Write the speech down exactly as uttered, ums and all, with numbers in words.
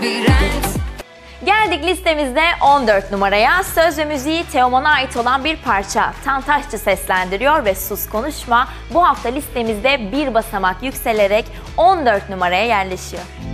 labirent. Geldik listemizde on dört numaraya. Söz ve müziği Teoman'a ait olan bir parça. Tantaşçı seslendiriyor ve Sus Konuşma bu hafta listemizde bir basamak yükselerek on dört numaraya yerleşiyor.